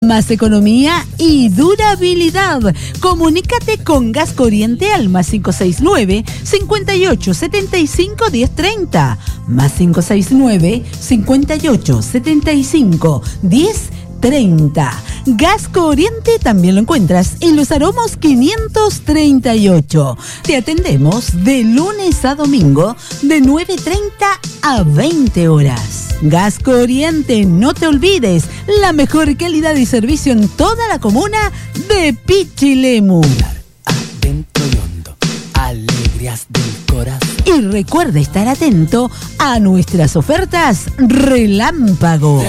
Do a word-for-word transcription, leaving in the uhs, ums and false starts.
más economía y durabilidad. Comunícate con Gas Corriente al más cinco seis nueve, cincuenta y ocho, setenta y cinco, diez treinta. Más cinco seis nueve, cincuenta y ocho, setenta y cinco, diez treinta. Gas Corriente también lo encuentras en Los Aromos quinientos treinta y ocho. Te atendemos de lunes a domingo de nueve treinta a veinte horas. Gas Corriente, no te olvides, la mejor calidad y servicio en toda la comuna de Pichilemu. Adentro y hondo, alegrías del corazón. Y recuerda estar atento a nuestras ofertas Relámpago.